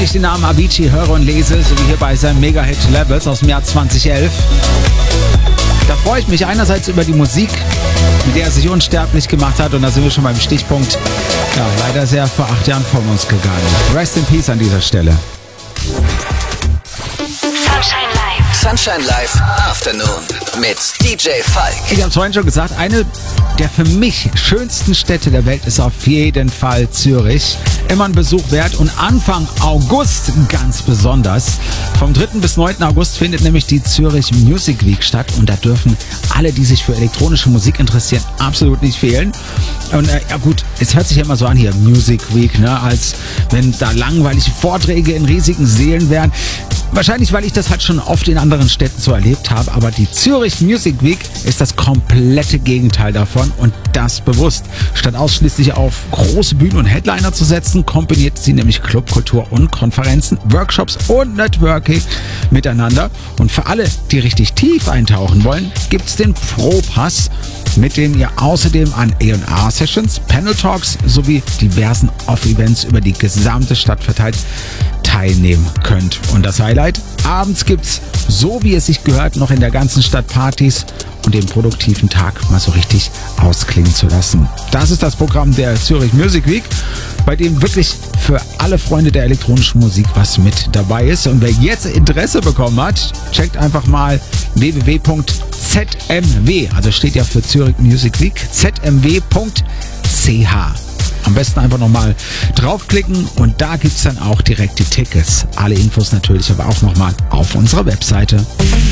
ich den Namen Avicii höre und lese, so wie hier bei seinem Mega-Hit Levels aus dem Jahr 2011, da freue ich mich einerseits über die Musik, mit der er sich unsterblich gemacht hat, und da sind wir schon beim Stichpunkt, ja, leider sehr vor 8 Jahren von uns gegangen. Rest in Peace an dieser Stelle. Sunshine Live Afternoon mit DJ Falk. Ich habe es vorhin schon gesagt, eine der für mich schönsten Städte der Welt ist auf jeden Fall Zürich. Immer ein Besuch wert, und Anfang August ganz besonders. Vom 3. bis 9. August findet nämlich die Zürich Music Week statt, und da dürfen alle, die sich für elektronische Musik interessieren, absolut nicht fehlen. Und ja gut, es hört sich ja immer so an hier, Music Week, ne, als wenn da langweilige Vorträge in riesigen Sälen wären. Wahrscheinlich, weil ich das halt schon oft in anderen Städten so erlebt habe, aber die Zürich Music Week ist das komplette Gegenteil davon, und das bewusst. Statt ausschließlich auf große Bühnen und Headliner zu setzen, kombiniert sie nämlich Clubkultur und Konferenzen, Workshops und Networking miteinander. Und für alle, die richtig tief eintauchen wollen, gibt's den Pro-Pass, mit dem ihr außerdem an A&R-Sessions, Panel-Talks sowie diversen Off-Events über die gesamte Stadt verteilt teilnehmen könnt. Und das Highlight: abends gibt's, so wie es sich gehört, noch in der ganzen Stadt Partys, und den produktiven Tag mal so richtig ausklingen zu lassen. Das ist das Programm der Zürich Music Week, bei dem wirklich für alle Freunde der elektronischen Musik was mit dabei ist. Und wer jetzt Interesse bekommen hat, checkt einfach mal www.zmw, also steht ja für Zürich Music Week, zmw.ch. Am besten einfach nochmal draufklicken, und da gibt's dann auch direkt die Tickets. Alle Infos natürlich aber auch nochmal auf unserer Webseite.